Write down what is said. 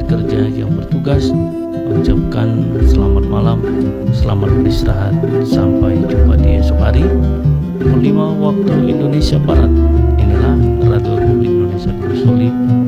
kerja yang bertugas mengucapkan selamat malam, selamat beristirahat, sampai jumpa di esok hari pukul 5 waktu Indonesia Barat. Inilah Radio Republik Indonesia Solid